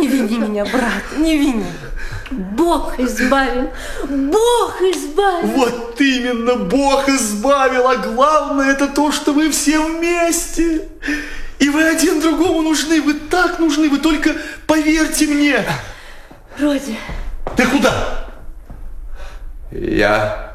Не вини меня, брат, не вини. Бог избавил, Бог избавил. Вот именно, Бог избавил, а главное это то, что вы все вместе. И вы один другому нужны, вы так нужны, вы только поверьте мне. Родя. Ты куда? Я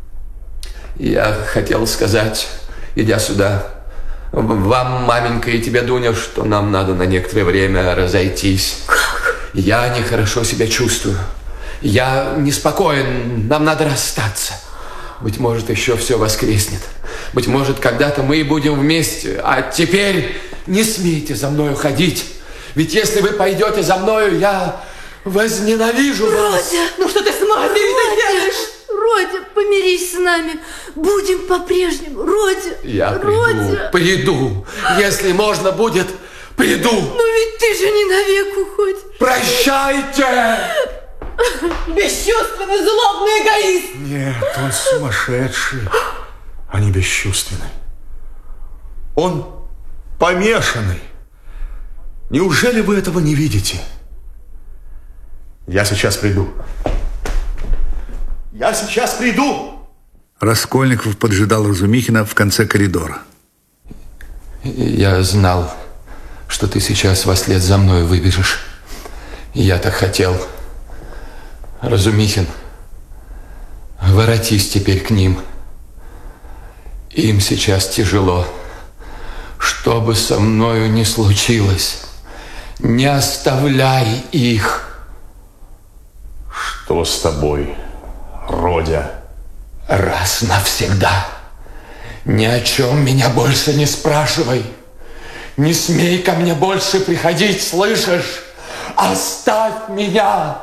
хотел сказать, идя сюда, вам, маменька, и тебе, Дуня, что нам надо на некоторое время разойтись. Как? Я нехорошо себя чувствую. Я неспокоен, нам надо расстаться. Быть может, еще все воскреснет. Быть может, когда-то мы и будем вместе. А теперь не смейте за мною ходить. Ведь если вы пойдете за мною, я возненавижу вас. Родя! Ну что ты с матерью делаешь? Родя, помирись с нами. Будем по-прежнему. Родя! Я Родя! приду. Если можно будет, приду. Но ведь ты же не навек уходишь. Прощайте! Бесчувственный, злобный эгоист! Нет, он сумасшедший, а не бесчувственный. Он помешанный. Неужели вы этого не видите? Я сейчас приду. Я сейчас приду. Раскольников поджидал Разумихина в конце коридора. Я знал, что ты сейчас вслед за мной выбежишь. Я так хотел. Разумихин, воротись теперь к ним. Им сейчас тяжело. Что бы со мною ни случилось, не оставляй их. Что с тобой, Родя? Раз навсегда. Ни о чем меня больше не спрашивай. Не смей ко мне больше приходить, слышишь? Оставь меня.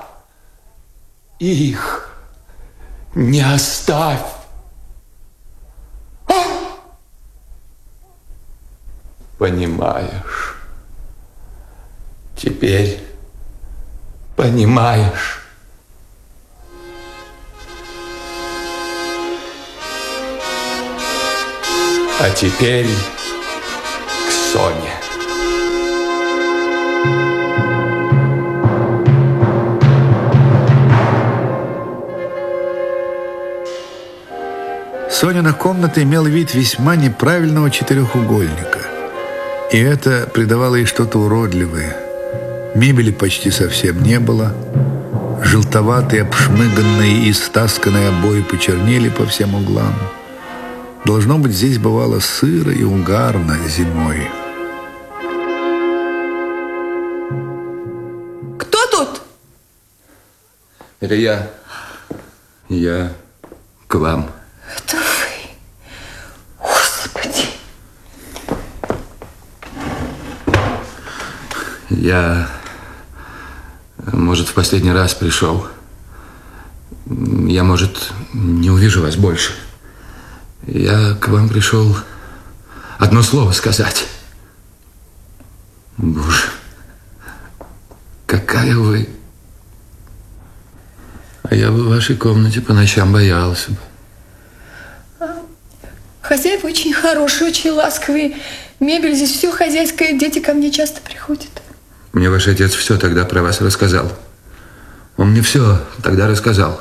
Их не оставь. Понимаешь? Теперь понимаешь? А теперь к Соне. Сонина комната имела вид весьма неправильного четырехугольника. И это придавало ей что-то уродливое. Мебели почти совсем не было. Желтоватые, обшмыганные и стасканные обои почернели по всем углам. Должно быть, здесь бывало сыро и угарно зимой. Кто тут? Это я. Я к вам. Это вы. Господи. Я, может, в последний раз пришел. Я, может, не увижу вас больше. Я к вам пришел одно слово сказать. Боже, какая вы... А я бы в вашей комнате по ночам боялся бы. Хозяева очень хорошие, очень ласковые. Мебель здесь все хозяйское, дети ко мне часто приходят. Мне ваш отец все тогда про вас рассказал. Он мне все тогда рассказал.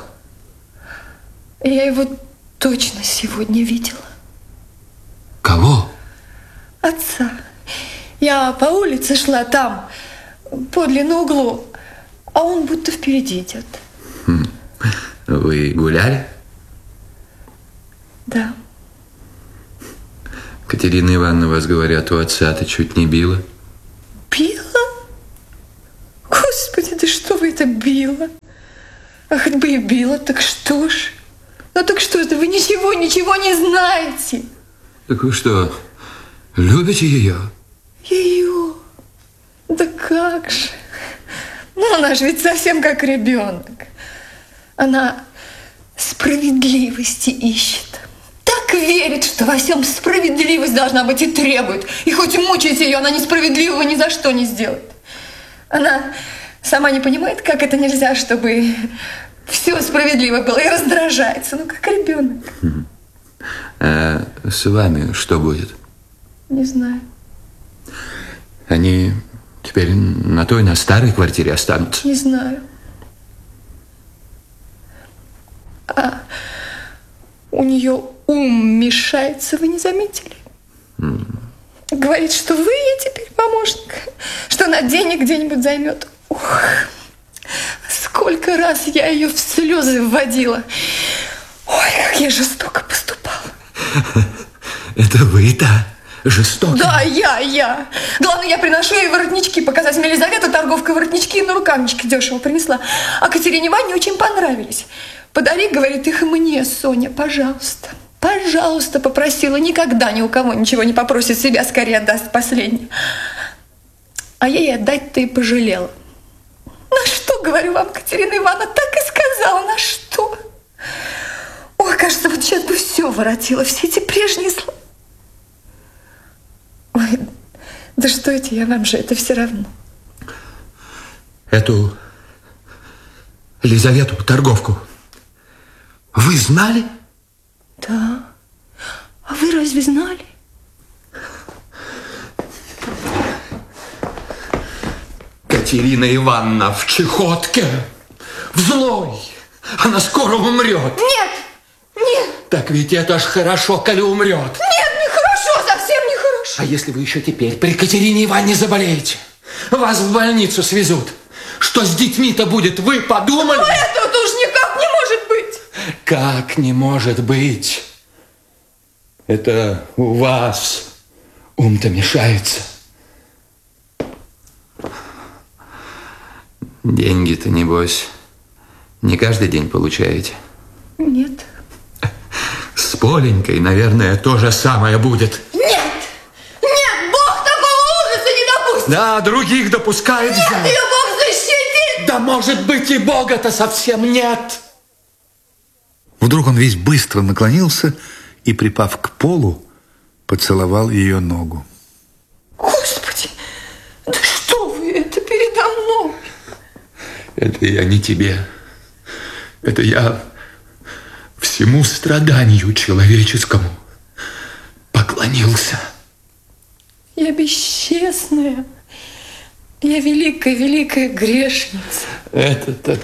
Я его точно сегодня видела. Кого? Отца. Я по улице шла там, подле на углу, а он будто впереди идет. Вы гуляли? Да. Катерина Ивановна, вас, говорят, у отца-то чуть не била. Била? Господи, да что вы это била? А хоть бы и била, так что ж? Ну так что это, вы ничего не знаете. Так вы что, любите ее? Ее? Да как же? Ну, она же ведь совсем как ребенок. Она справедливости ищет. Так верит, что во всем справедливость должна быть и требует. И хоть мучайте ее, она несправедливого ни за что не сделает. Она сама не понимает, как это нельзя, чтобы все справедливо было, и раздражается. Ну, как ребенок. А с вами что будет? Не знаю. Они теперь на старой квартире останутся? Не знаю. А у нее ум мешается, вы не заметили? Говорит, что вы ей теперь помощник, что она денег где-нибудь займет. Ох, сколько раз я ее в слезы вводила. Ой, как я жестоко поступала. Это вы-то жестоко? Да, я. Главное, я приношу ей воротнички показать. Мне Елизавета торговка воротнички и нарукавнички дешево принесла. А Катерине Ивановне очень понравились. Подари, говорит, их мне, Соня, пожалуйста. Пожалуйста, попросила. Никогда ни у кого ничего не попросит, себя скорее отдаст последний. А я ей отдать-то и пожалела. На что, говорю вам, Катерина Ивановна, так и сказала, на что? Ой, кажется, вот сейчас бы все воротила, все эти прежние слова. Ой, да что это я вам же, это все равно. Эту Елизавету, торговку, вы знали? Да. А вы разве знали? Катерина Ивановна в чехотке, в злой. Она скоро умрет. Нет. Так ведь это ж хорошо, коли умрет. Нет, нехорошо, совсем нехорошо. А если вы еще теперь при Катерине Ивановне заболеете? Вас в больницу свезут. Что с детьми-то будет, вы подумали? А это уж никак не может быть. Как не может быть? Это у вас ум-то мешается. Деньги-то, небось, не каждый день получаете? Нет. С Поленькой, наверное, то же самое будет. Нет, Бог такого ужаса не допустит. Да, других допускает. Нет, ее Бог защитит. Да, может быть, и Бога-то совсем нет. Вдруг он весь быстро наклонился и, припав к полу, поцеловал ее ногу. Господи, да что вы, это передо мной. Это я не тебе. Это я всему страданию человеческому поклонился. Я бесчестная. Я великая грешница. Это-то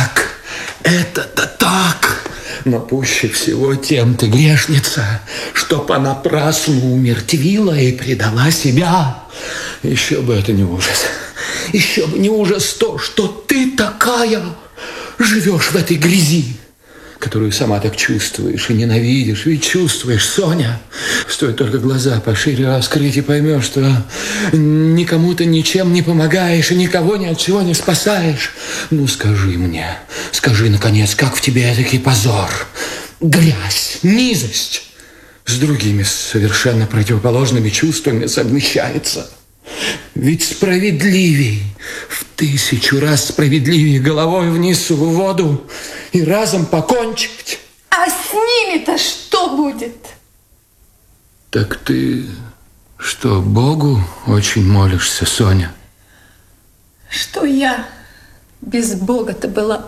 так. Но пуще всего тем ты грешница, что понапрасну умертвила и предала себя. Еще бы это не ужас. Еще бы не ужас то, что ты такая живешь в этой грязи, которую сама так чувствуешь и ненавидишь. Ведь чувствуешь, Соня. Стоит только глаза пошире раскрыть и поймешь, что никому ты ничем не помогаешь и никого ни от чего не спасаешь. Ну, скажи мне, наконец, как в тебе этакий позор, грязь, низость с другими совершенно противоположными чувствами совмещается. Ведь справедливей, в 1000 раз справедливее головой вниз в воду и разом покончить. А с ними-то что будет? Так ты что, Богу очень молишься, Соня? Что я без Бога-то была?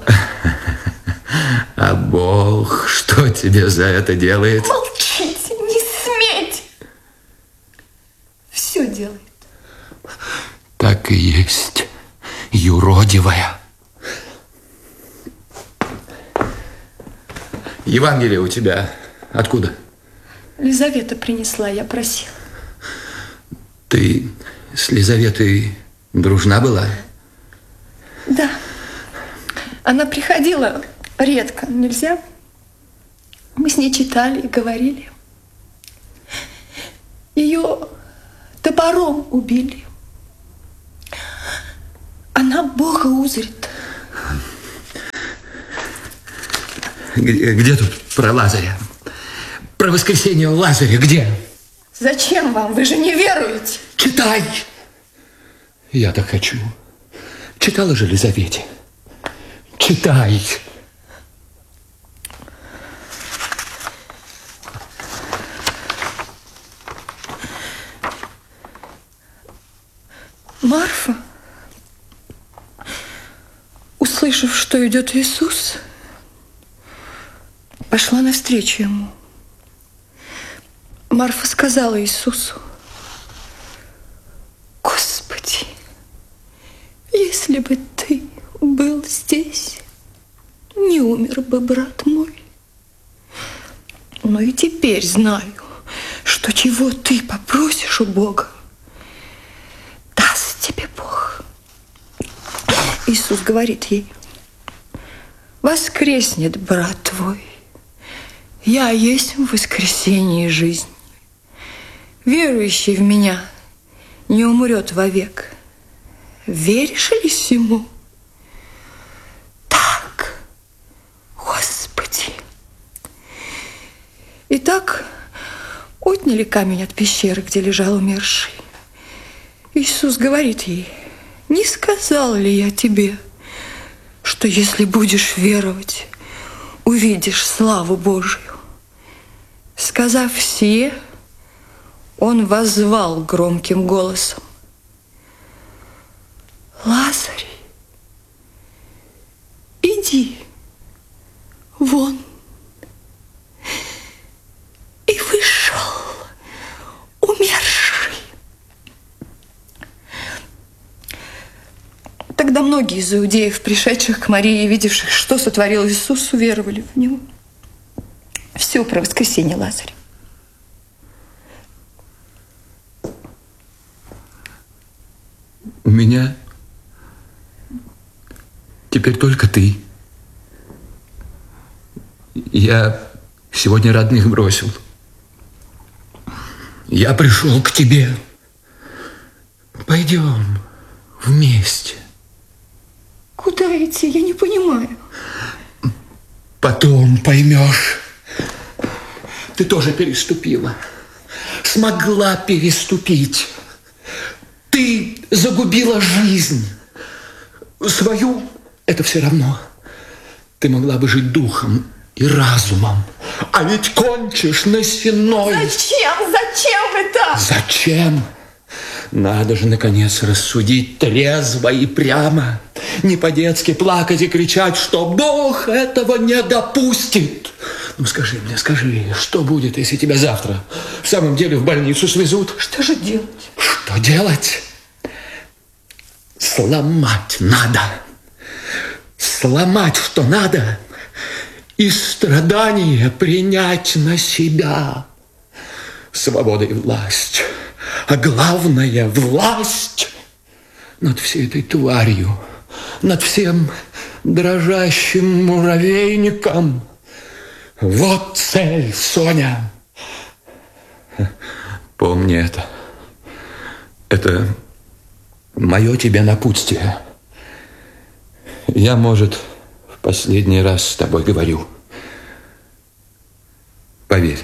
А Бог что тебе за это делает? Молчите, не смейте. Все делает. Так и есть, юродивая. Евангелие у тебя откуда? Лизавета принесла, я просила. Ты с Лизаветой дружна была? Да. Она приходила редко, нельзя. Мы с ней читали и говорили. Ее топором убили. Она Бога узрит. Где тут про Лазаря? Про воскресение Лазаря где? Зачем вам? Вы же не веруете. Читай! Я так хочу. Читала же Лизавете. Читай! Марфа, услышав, что идет Иисус, пошла навстречу ему. Марфа сказала Иисусу: Господи, если бы ты был здесь, не умер бы брат мой. Но и теперь знаю, что чего ты попросишь у Бога, даст тебе Бог. Иисус говорит ей: воскреснет брат твой. Я есть воскресение и жизнь. Верующий в меня не умрет вовек. Веришь ли сему? Так, Господи. Итак, отняли камень от пещеры, где лежал умерший. Иисус говорит ей: не сказал ли я тебе, что если будешь веровать, увидишь славу Божию? Сказав сие, он воззвал громким голосом: Лазарь, иди вон. И вышел умерший. Тогда многие из иудеев, пришедших к Марии и видевших, что сотворил Иисус, уверовали в Него. Все про воскресение Лазаря. У меня теперь только ты. Я сегодня родных бросил. Я пришел к тебе. Пойдем вместе. Куда идти? Я не понимаю. Потом поймешь. Ты тоже переступила. Смогла переступить. Ты загубила жизнь. Свою – это все равно. Ты могла бы жить духом и разумом. А ведь кончишь на сеной. Зачем? Зачем это? Зачем? Надо же, наконец, рассудить трезво и прямо. Не по-детски плакать и кричать, что Бог этого не допустит. Ну, скажи мне, скажи, что будет, если тебя завтра в самом деле в больницу свезут? Что же делать? Что делать? Сломать надо. Сломать, что надо, и страдания принять на себя. Свобода и власть, а главное – власть над всей этой тварью, над всем дрожащим муравейником. Вот цель, Соня. Помни это. Это мое тебе напутствие. Я, может, в последний раз с тобой говорю. Поверь,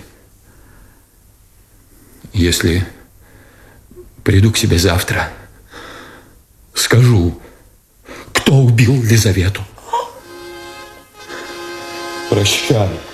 если приду к себе завтра, скажу, кто убил Лизавету. Прощай.